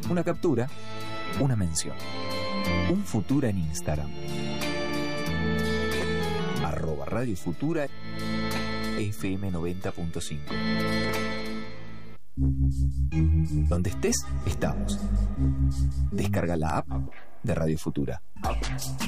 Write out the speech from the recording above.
una captura, una mención. Un Futura en Instagram. @Radio Futura FM 90.5. Donde estés, estamos. Descarga la app de Radio Futura.